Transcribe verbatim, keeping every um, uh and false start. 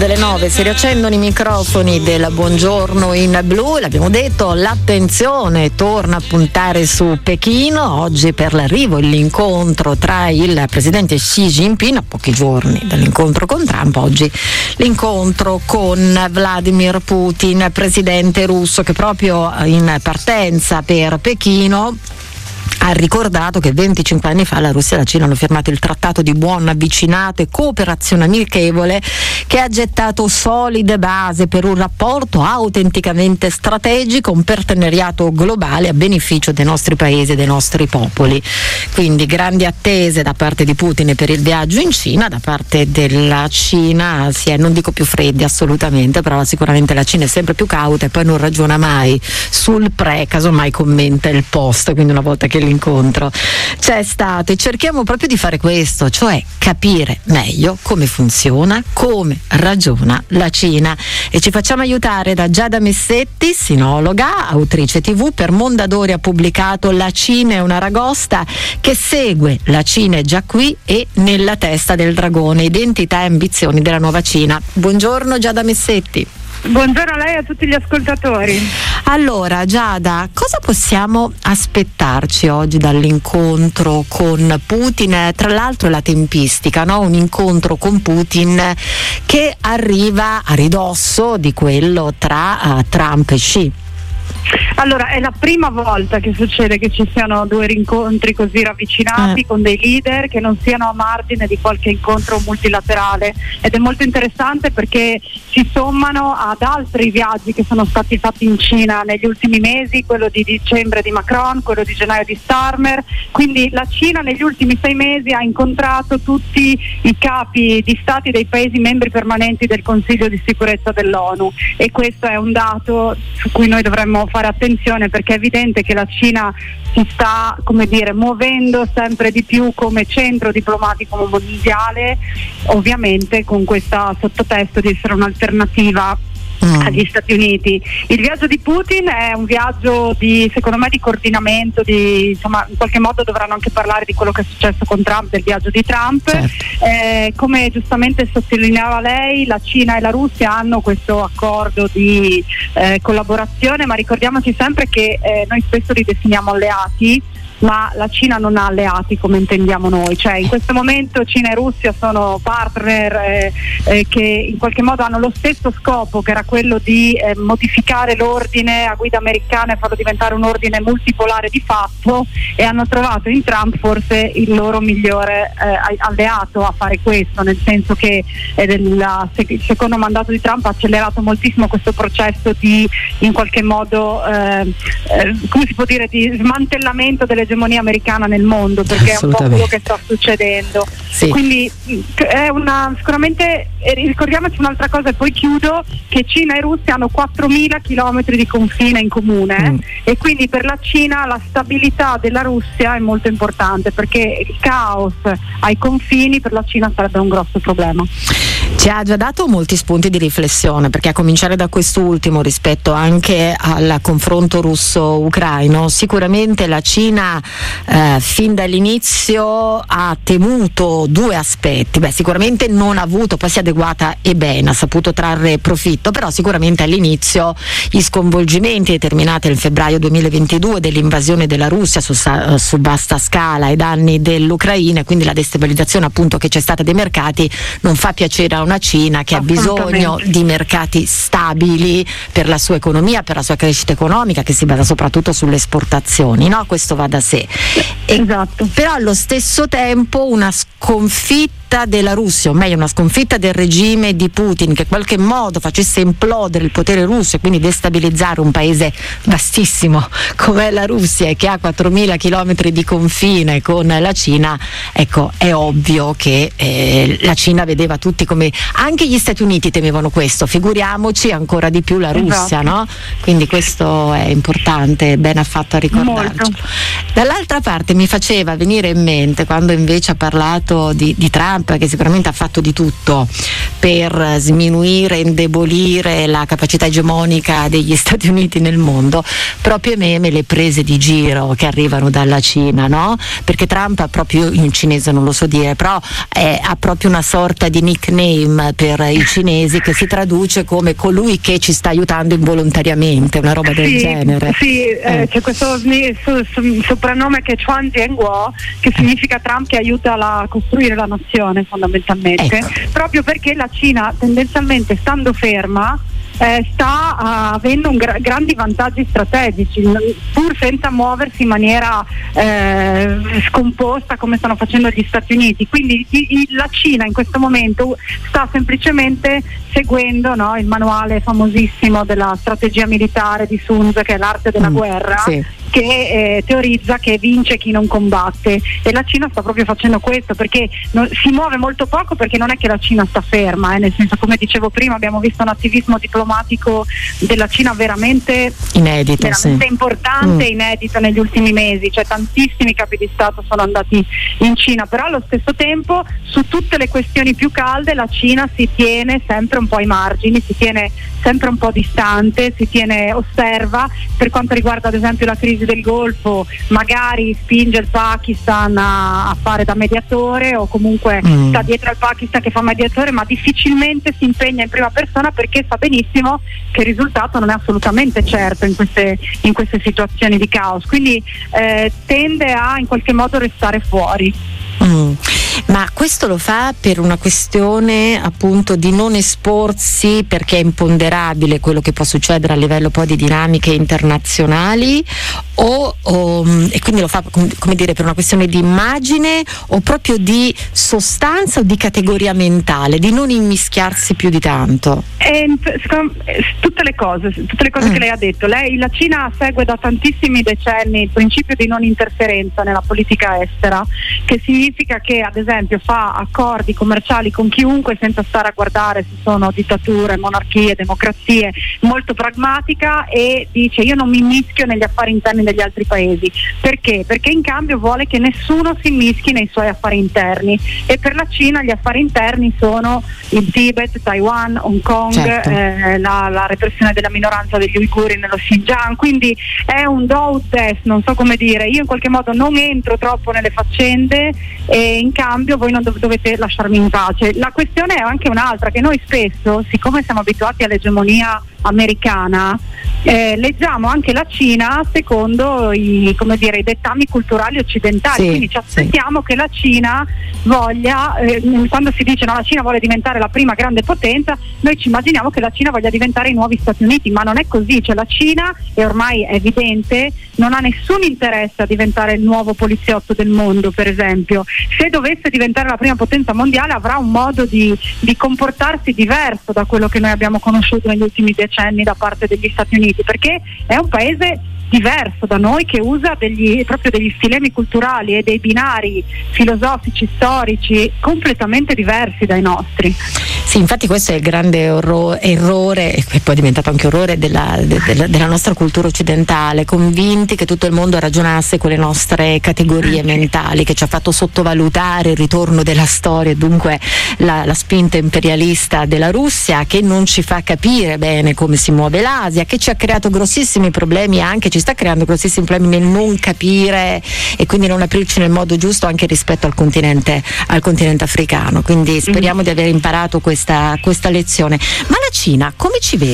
delle nove si riaccendono i microfoni del Buongiorno in Blu. L'abbiamo detto, l'attenzione torna a puntare su Pechino oggi per l'arrivo e l'incontro tra il presidente Xi Jinping, a pochi giorni dall'incontro con Trump. Oggi l'incontro con Vladimir Putin, presidente russo, che proprio in partenza per Pechino ha ricordato che venticinque anni fa la Russia e la Cina hanno firmato il trattato di buon vicinato e cooperazione amichevole, che ha gettato solide basi per un rapporto autenticamente strategico, un partenariato globale a beneficio dei nostri paesi e dei nostri popoli. Quindi grandi attese da parte di Putin per il viaggio in Cina. Da parte della Cina si è, non dico più freddi assolutamente, però sicuramente la Cina è sempre più cauta e poi non ragiona mai sul pre, casomai commenta il post. Quindi una volta che l'incontro c'è stato, e cerchiamo proprio di fare questo, cioè capire meglio come funziona, come ragiona la Cina, e ci facciamo aiutare da Giada Messetti, sinologa, autrice tivù. Per Mondadori ha pubblicato La Cina è una ragosta, che segue La Cina è già qui e Nella testa del dragone, identità e ambizioni della nuova Cina. Buongiorno Giada Messetti. Buongiorno a lei e a tutti gli ascoltatori. Allora Giada, cosa possiamo aspettarci oggi dall'incontro con Putin? Tra l'altro la tempistica, no? Un incontro con Putin che arriva a ridosso di quello tra uh, Trump e Xi. Allora, è la prima volta che succede che ci siano due incontri così ravvicinati eh. con dei leader che non siano a margine di qualche incontro multilaterale, ed è molto interessante perché si sommano ad altri viaggi che sono stati fatti in Cina negli ultimi mesi, quello di dicembre di Macron, quello di gennaio di Starmer. Quindi la Cina negli ultimi sei mesi ha incontrato tutti i capi di stati dei paesi membri permanenti del Consiglio di sicurezza dell'ONU, e questo è un dato su cui noi dovremmo fare attenzione, perché è evidente che la Cina si sta, come dire, muovendo sempre di più come centro diplomatico mondiale, ovviamente con questo sottotesto di essere un'alternativa Mm. agli Stati Uniti. Il viaggio di Putin è un viaggio di, secondo me, di coordinamento, di, insomma, in qualche modo dovranno anche parlare di quello che è successo con Trump, del viaggio di Trump. Certo. Eh, come giustamente sottolineava lei, la Cina e la Russia hanno questo accordo di eh, collaborazione, ma ricordiamoci sempre che eh, noi spesso li definiamo alleati, ma la Cina non ha alleati come intendiamo noi, cioè in questo momento Cina e Russia sono partner eh, eh, che in qualche modo hanno lo stesso scopo, che era quello di eh, modificare l'ordine a guida americana e farlo diventare un ordine multipolare di fatto, e hanno trovato in Trump forse il loro migliore eh, alleato a fare questo, nel senso che eh, del, il secondo mandato di Trump ha accelerato moltissimo questo processo di, in qualche modo eh, eh, come si può dire, di smantellamento delle l'egemonia americana nel mondo, perché è un po' quello che sta succedendo. Sì. Quindi è una, sicuramente eh, ricordiamoci un'altra cosa e poi chiudo, che Cina e Russia hanno quattromila chilometri di confine in comune mm. e quindi per la Cina la stabilità della Russia è molto importante, perché il caos ai confini per la Cina sarebbe un grosso problema. Ci ha già dato molti spunti di riflessione, perché a cominciare da quest'ultimo rispetto anche al confronto russo-ucraino, sicuramente la Cina eh, fin dall'inizio ha temuto due aspetti. Beh, sicuramente non ha avuto, poi si è adeguata e bene, ha saputo trarre profitto, però sicuramente all'inizio gli sconvolgimenti determinati nel febbraio duemilaventidue dell'invasione della Russia su, su vasta scala ai danni dell'Ucraina, e quindi la destabilizzazione appunto che c'è stata dei mercati, non fa piacere a una Cina che ha bisogno di mercati stabili per la sua economia, per la sua crescita economica, che si basa soprattutto sulle esportazioni, no? Questo va da sé. E, esatto. Però allo stesso tempo una sconfitta della Russia, o meglio una sconfitta del regime di Putin, che in qualche modo facesse implodere il potere russo e quindi destabilizzare un paese vastissimo come la Russia e che ha quattromila chilometri di confine con la Cina. Ecco, è ovvio che eh, la Cina vedeva tutti come, anche gli Stati Uniti temevano questo, figuriamoci ancora di più la Russia, esatto. no? Quindi questo è importante, bene ha fatto a ricordarcelo. Dall'altra parte mi faceva venire in mente, quando invece ha parlato di, di Trump, Trump, che sicuramente ha fatto di tutto per sminuire, indebolire la capacità egemonica degli Stati Uniti nel mondo, proprio meme le prese di giro che arrivano dalla Cina, no? Perché Trump ha proprio, in cinese non lo so dire, però è, ha proprio una sorta di nickname per i cinesi che si traduce come colui che ci sta aiutando involontariamente, una roba del sì, genere. Sì, eh. Eh, c'è questo su, su, soprannome che è Chuan Jianguo, che significa Trump che aiuta a costruire la nazione fondamentalmente, ecco. Proprio perché la Cina tendenzialmente, stando ferma, Eh, sta uh, avendo un gra- grandi vantaggi strategici, pur senza muoversi in maniera eh, scomposta come stanno facendo gli Stati Uniti. Quindi i- i- la Cina in questo momento sta semplicemente seguendo, no, il manuale famosissimo della strategia militare di Sun Tzu, che è l'arte della mm, guerra, sì. che eh, teorizza che vince chi non combatte, e la Cina sta proprio facendo questo, perché non, si muove molto poco, perché non è che la Cina sta ferma, eh, nel senso, come dicevo prima, abbiamo visto un attivismo diplomatico della Cina veramente inedito, veramente sì. importante, mm. inedito negli ultimi mesi, cioè tantissimi capi di Stato sono andati in Cina, però allo stesso tempo su tutte le questioni più calde la Cina si tiene sempre un po' ai margini, si tiene sempre un po' distante, si tiene, osserva. Per quanto riguarda ad esempio la crisi del Golfo, magari spinge il Pakistan a, a fare da mediatore, o comunque mm. sta dietro al Pakistan che fa mediatore, ma difficilmente si impegna in prima persona, perché sa benissimo che il risultato non è assolutamente certo in queste, in queste situazioni di caos, quindi eh, tende a in qualche modo restare fuori. Mm. Ma questo lo fa per una questione appunto di non esporsi, perché è imponderabile quello che può succedere a livello poi di dinamiche internazionali, o, o e quindi lo fa come dire per una questione di immagine, o proprio di sostanza o di categoria mentale, di non immischiarsi più di tanto? E, tutte le cose, tutte le cose mm. che lei ha detto. Lei, la Cina segue da tantissimi decenni il principio di non interferenza nella politica estera, che significa che ad esempio fa accordi commerciali con chiunque senza stare a guardare se sono dittature, monarchie, democrazie, molto pragmatica, e dice: io non mi immischio negli affari interni degli altri paesi. Perché? Perché in cambio vuole che nessuno si immischi nei suoi affari interni, e per la Cina gli affari interni sono il Tibet, Taiwan, Hong Kong, certo. eh, la, la repressione della minoranza degli uiguri nello Xinjiang, quindi è un do ut des, non so come dire, io in qualche modo non entro troppo nelle faccende e in cambio voi non dov- dovete lasciarmi in pace. La questione è anche un'altra, che noi spesso, siccome siamo abituati all'egemonia americana, eh, leggiamo anche la Cina secondo i, come dire, i dettami culturali occidentali, sì, quindi ci aspettiamo sì. che la Cina voglia, eh, quando si dice no, la Cina vuole diventare la prima grande potenza, noi ci immaginiamo che la Cina voglia diventare i nuovi Stati Uniti, ma non è così. Cioè la Cina, e ormai è evidente, non ha nessun interesse a diventare il nuovo poliziotto del mondo, per esempio. Se dovesse diventare la prima potenza mondiale avrà un modo di, di comportarsi diverso da quello che noi abbiamo conosciuto negli ultimi decenni da parte degli Stati Uniti, perché è un paese diverso da noi, che usa degli, proprio degli stilemi culturali e dei binari filosofici, storici completamente diversi dai nostri. Sì, infatti questo è il grande orro- errore, e poi è diventato anche orrore della, de- de- della nostra cultura occidentale, convinti che tutto il mondo ragionasse con le nostre categorie mentali, che ci ha fatto sottovalutare il ritorno della storia e dunque la, la spinta imperialista della Russia, che non ci fa capire bene come si muove l'Asia, che ci ha creato grossissimi problemi, anche ci sta creando grossissimi problemi nel non capire e quindi non aprirci nel modo giusto anche rispetto al continente, al continente africano. Quindi speriamo mm. di aver imparato questa, questa lezione. Ma la Cina come ci vede?